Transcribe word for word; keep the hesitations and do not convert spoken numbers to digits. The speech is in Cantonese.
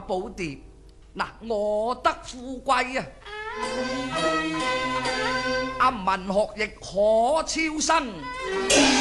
寶碟，嗱，我得富貴啊！啊，文學亦可超生。